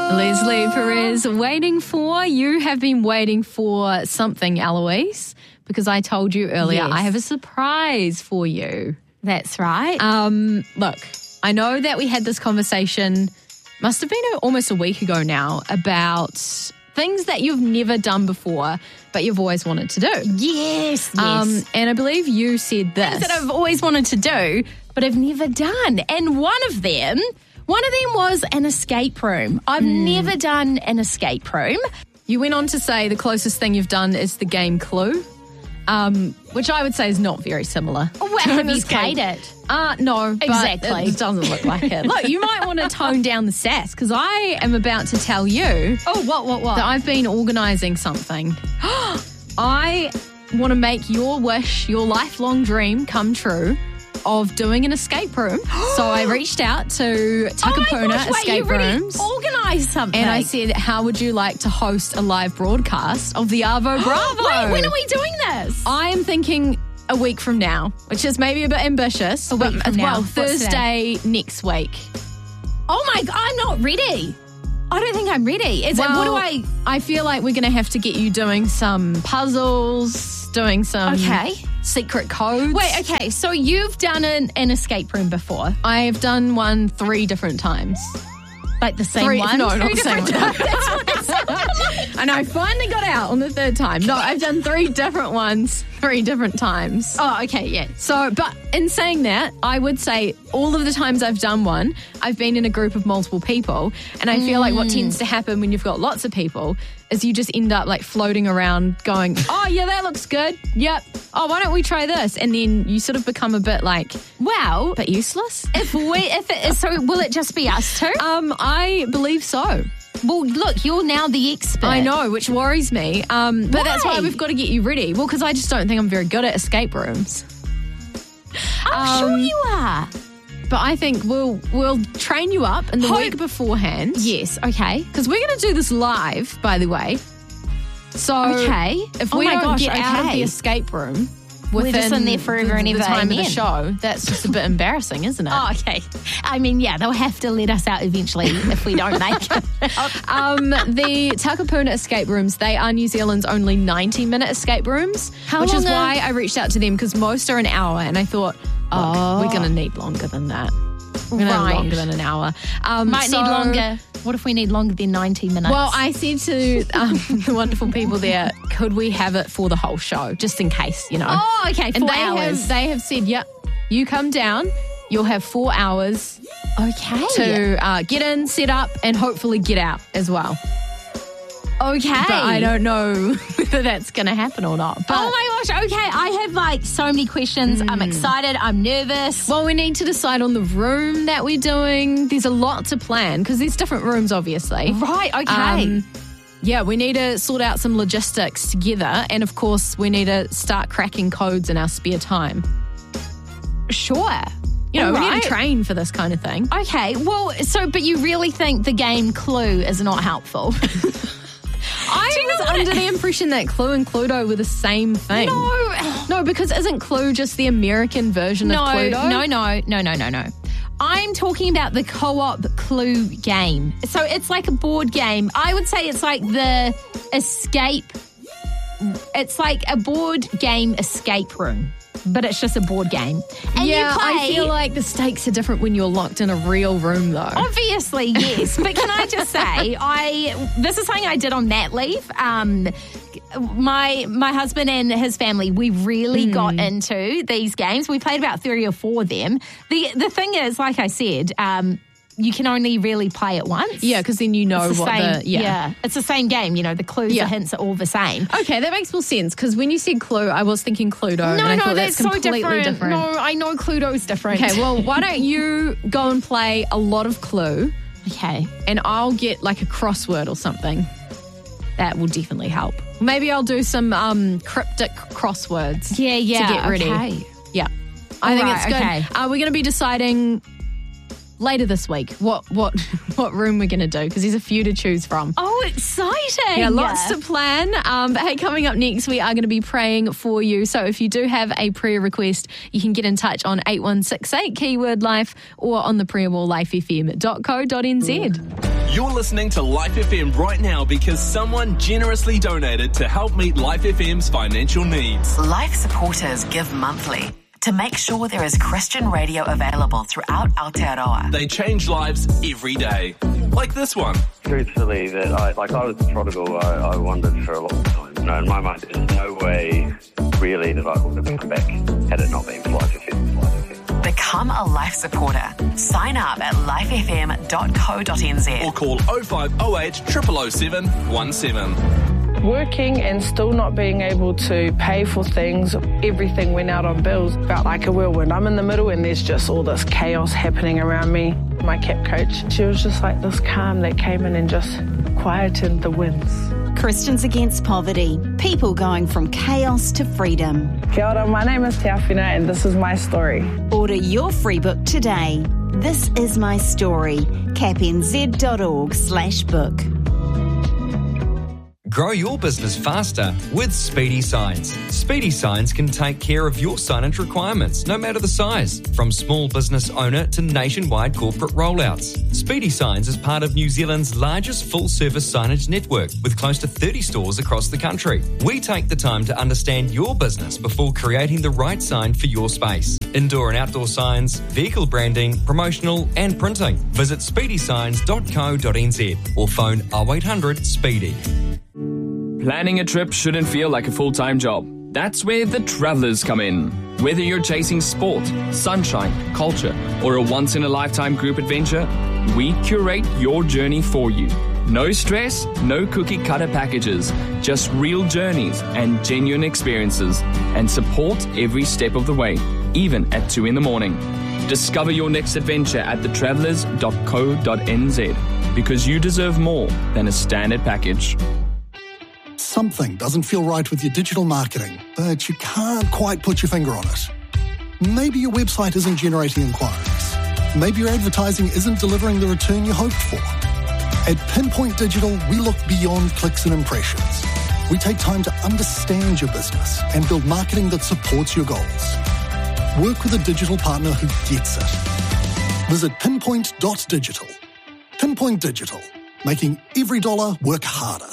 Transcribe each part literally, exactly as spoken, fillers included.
Leslie Perez waiting for, you have been waiting for something, Eloise, because I told you earlier Yes. I have a surprise for you. That's right. Um, look, I know that we had this conversation, must have been a, almost a week ago now, about things that you've never done before, but you've always wanted to do. yes, yes. Um, and I believe you said this. Things that I've always wanted to do, but I've never done. And one of them, one of them was an escape room. I've never done an escape room. You went on to say the closest thing you've done is the game Clue, um, which I would say is not very similar. Oh, well, to have an you escape. played it? Uh, no, but Exactly. it doesn't look like it. Look, you might want to tone down the sass because I am about to tell you Oh, what, what, what? that I've been organising something. I want to make your wish, your lifelong dream come true of doing an escape room. So I reached out to oh my Takapuna gosh, wait, Escape you really Rooms. organised something. And I said, how would you like to host a live broadcast of the Arvo Bravo? Wait, when are we doing this? I am thinking a week from now, which is maybe a bit ambitious. A week but, from now. Well, What's Thursday next week. Oh my God, I'm not ready. I don't think I'm ready. Is it, what do Well, I... I feel like we're going to have to get you doing some puzzles, doing some Okay. secret codes. Wait, okay, so you've done an, an escape room before. I've done one three different times. Like the same Three- one? No, not Three the same different one. times. That's what it sounded like. And I finally got out on the third time. No, I've done three different ones, three different times. Oh, okay, yeah. So, but in saying that, I would say all of the times I've done one, I've been in a group of multiple people. And I feel like what tends to happen when you've got lots of people is you just end up like floating around going, oh, yeah, that looks good. Yep. Oh, why don't we try this? And then you sort of become a bit like, Well, a bit useless. if we, if it is, so will it just be us two? Um, I believe so. Well, look, you're now the expert. I know, which worries me. Um, but that's why Why? we've got to get you ready. Well, because I just don't think I'm very good at escape rooms. I'm sure Um, you are. But I think we'll we'll train you up in the Hope- week beforehand. Yes, okay. Because we're going to do this live, by the way. So Okay. if Oh we my don't gosh, get out of okay. the escape room We're within just in there forever the, and ever, the time of amen. the show, that's just a bit embarrassing, isn't it? Oh, okay. I mean, yeah, they'll have to let us out eventually if we don't make it. Um, the Takapuna escape rooms, they are New Zealand's only ninety minute escape rooms, How which is long are- why I reached out to them because most are an hour. And I thought, oh, Oh. we're going to need longer than that. We're going to Right. need longer than an hour. Um, Might so- need longer. What if we need longer than ninety minutes? Well, I said to um, the wonderful people there, could we have it for the whole show, just in case, you know? Oh, okay, and four they hours. Have, they have said, yep, you come down, you'll have four hours okay. to uh, get in, set up, and hopefully get out as well. Okay. But I don't know whether that's going to happen or not. But, Oh my gosh, okay. I have like so many questions. I'm excited. I'm nervous. well, we need to decide on the room that we're doing. There's a lot to plan because there's different rooms, obviously. Right, okay. Um, yeah, we need to sort out some logistics together. And of course, we need to start cracking codes in our spare time. Sure. You know, we need Alright. to train for this kind of thing. Okay, well, so, but you really think the game Clue is not helpful? I Do you know was what under it- the impression that Clue and Cluedo were the same thing. No. No, because isn't Clue just the American version No, of Cluedo? no, no, no, no, no, no. I'm talking about the co-op Clue game. So it's like a board game. I would say it's like the escape. It's like a board game escape room, but it's just a board game. And yeah, you play. I feel like the stakes are different when you're locked in a real room, though. Obviously, yes. But can I just say, I this is something I did on mat leave. Um, my my husband and his family, we really Hmm. got into these games. We played about three or four of them. The the thing is, like I said, um, you can only really play it once. Yeah, because then you know It's the what same, the yeah. it's the same game. You know, the clues, Yeah. the hints are all the same. Okay, that makes more sense because when you said Clue, I was thinking Cluedo. and No, I no, thought that's, that's so completely different. different. No, I know Cluedo's different. Okay, well, why don't you go and play a lot of Clue okay. and I'll get like a crossword or something. That will definitely help. Maybe I'll do some um, cryptic crosswords. Yeah, yeah. To get ready. Okay. Yeah. I think Alright, it's good. okay. Uh, we're going to be deciding later this week what what what room we're going to do because there's a few to choose from. Oh, exciting. Yeah, lots to plan. Um, but hey, coming up next, we are going to be praying for you. So if you do have a prayer request, you can get in touch on eight one six eight, keyword life, or on the prayer wall life f m dot co dot n z. You're listening to Life F M right now because someone generously donated to help meet Life F M's financial needs. Life supporters give monthly to make sure there is Christian radio available throughout Aotearoa. They change lives every day, like this one. Truthfully, that I like I was the prodigal. I, I wondered for a long time. You know, in my mind, there's no way really that I would have come back had it not been for Life F M. Life F M. Become a Life supporter. Sign up at life f m dot co dot n z Or call oh five oh eight, oh oh oh seven one seven. Working and still not being able to pay for things, everything went out on bills, felt like a whirlwind. I'm in the middle and there's just all this chaos happening around me. My cap coach, she was just like this calm that came in and just quietened the winds. Christians Against Poverty, people going from chaos to freedom. Kia ora, my name is Te Awhina and this is my story. Order your free book today. This is my story. capnz.org slash book. Grow your business faster with Speedy Signs. Speedy Signs can take care of your signage requirements, no matter the size, from small business owner to nationwide corporate rollouts. Speedy Signs is part of New Zealand's largest full-service signage network with close to thirty stores across the country. We take the time to understand your business before creating the right sign for your space. Indoor and outdoor signs, vehicle branding, promotional and printing. Visit speedy signs dot co dot n z or phone oh eight hundred speedy. Planning a trip shouldn't feel like a full-time job. That's where the Travellers come in. Whether you're chasing sport, sunshine, culture, or a once-in-a-lifetime group adventure, we curate your journey for you. No stress, no cookie-cutter packages, just real journeys and genuine experiences, and support every step of the way, even at two in the morning. Discover your next adventure at the travellers dot co dot n z because you deserve more than a standard package. Something doesn't feel right with your digital marketing, but you can't quite put your finger on it. Maybe your website isn't generating inquiries. Maybe your advertising isn't delivering the return you hoped for. At Pinpoint Digital, we look beyond clicks and impressions. We take time to understand your business and build marketing that supports your goals. Work with a digital partner who gets it. Visit pinpoint dot digital. Pinpoint Digital, making every dollar work harder.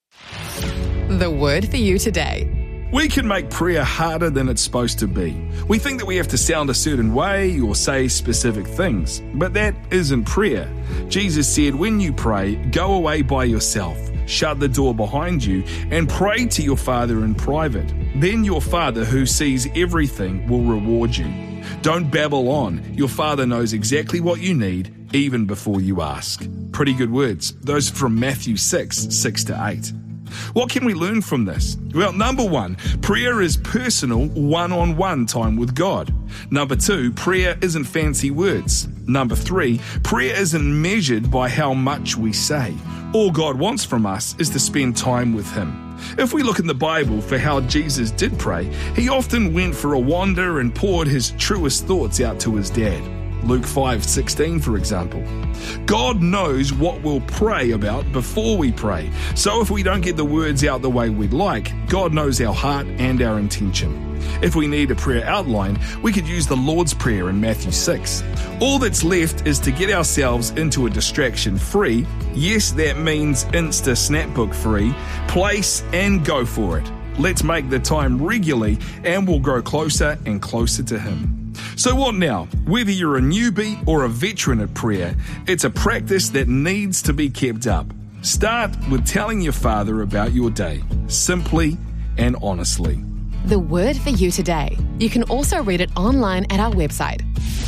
The word for you today. We can make prayer harder than it's supposed to be. We think that we have to sound a certain way or say specific things, but that isn't prayer. Jesus said, when you pray, go away by yourself, shut the door behind you, and pray to your Father in private. Then your Father, who sees everything, will reward you. Don't babble on. Your Father knows exactly what you need, even before you ask. Pretty good words. Those from Matthew six, six to eight. What can we learn from this? Well, number one, prayer is personal, one-on-one time with God. Number two, prayer isn't fancy words. Number three, prayer isn't measured by how much we say. All God wants from us is to spend time with Him. If we look in the Bible for how Jesus did pray, He often went for a wander and poured His truest thoughts out to His dad. Luke five sixteen, for example. God knows what we'll pray about before we pray. So if we don't get the words out the way we'd like, God knows our heart and our intention. If we need a prayer outline, we could use the Lord's Prayer in Matthew six. All that's left is to get ourselves into a distraction-free, yes, that means Insta Snapbook free, place and go for it. Let's make the time regularly and we'll grow closer and closer to Him. So what now? Whether you're a newbie or a veteran at prayer, it's a practice that needs to be kept up. Start with telling your Father about your day, simply and honestly. The word for you today. You can also read it online at our website.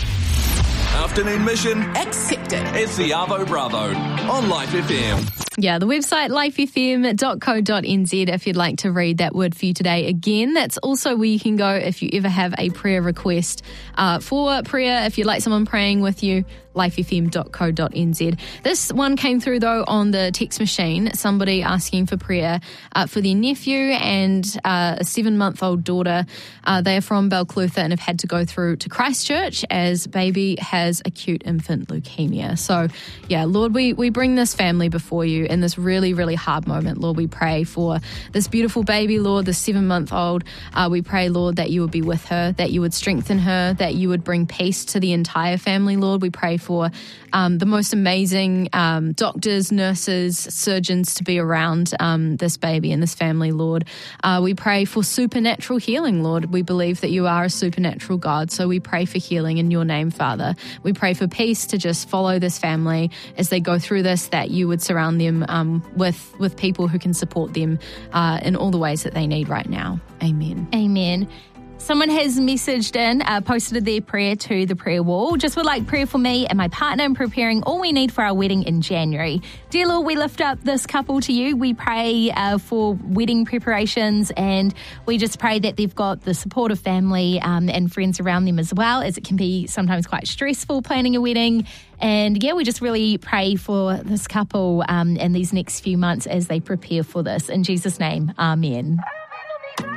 Afternoon mission accepted. It's the Arvo Bravo on Life F M. Yeah, the website life f m dot co dot n z if you'd like to read that word for you today again. That's also where you can go if you ever have a prayer request uh, for prayer, if you'd like someone praying with you, life f m dot co dot n z. This one came through, though, on the text machine. Somebody asking for prayer uh, for their nephew and uh, a seven-month-old daughter. Uh, they are from Balclutha and have had to go through to Christchurch as baby has acute infant leukemia. So, yeah, Lord, we, we bring this family before you in this really, really hard moment. Lord, we pray for this beautiful baby, Lord, the seven-month-old. Uh, we pray, Lord, that you would be with her, that you would strengthen her, that you would bring peace to the entire family, Lord. We pray for um, the most amazing um, doctors, nurses, surgeons to be around um, this baby and this family, Lord. Uh, we pray for supernatural healing, Lord. We believe that you are a supernatural God, so we pray for healing in your name, Father. We pray for peace to just follow this family as they go through this, that you would surround them um, with, with people who can support them uh, in all the ways that they need right now. Amen. Amen. Someone has messaged in, uh, posted their prayer to the prayer wall. Just would like prayer for me and my partner in preparing all we need for our wedding in January. Dear Lord, we lift up this couple to you. We pray uh, for wedding preparations, and we just pray that they've got the support of family um, and friends around them as well, as it can be sometimes quite stressful planning a wedding. And yeah, we just really pray for this couple um, in these next few months as they prepare for this. In Jesus' name, amen.